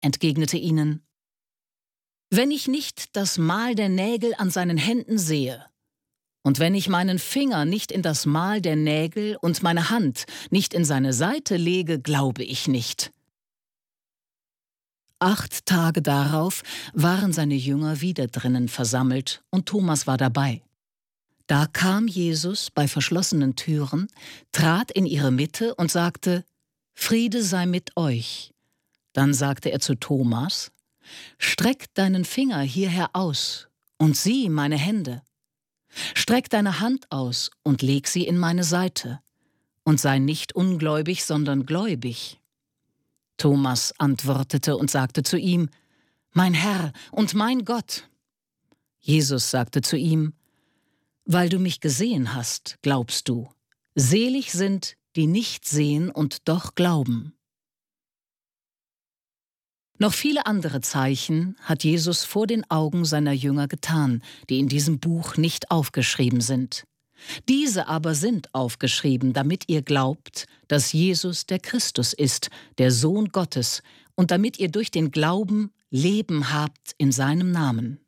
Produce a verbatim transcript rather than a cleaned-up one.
entgegnete ihnen: Wenn ich nicht das Mal der Nägel an seinen Händen sehe, und wenn ich meinen Finger nicht in das Mal der Nägel und meine Hand nicht in seine Seite lege, glaube ich nicht. Acht Tage darauf waren seine Jünger wieder drinnen versammelt, und Thomas war dabei. Da kam Jesus bei verschlossenen Türen, trat in ihre Mitte und sagte: Friede sei mit euch. Dann sagte er zu Thomas: Streck deinen Finger hierher aus und sieh meine Hände. Streck deine Hand aus und leg sie in meine Seite. Und sei nicht ungläubig, sondern gläubig. Thomas antwortete und sagte zu ihm: Mein Herr und mein Gott. Jesus sagte zu ihm: Weil du mich gesehen hast, glaubst du. Selig sind, die nicht sehen und doch glauben. Noch viele andere Zeichen hat Jesus vor den Augen seiner Jünger getan, die in diesem Buch nicht aufgeschrieben sind. Diese aber sind aufgeschrieben, damit ihr glaubt, dass Jesus der Christus ist, der Sohn Gottes, und damit ihr durch den Glauben Leben habt in seinem Namen.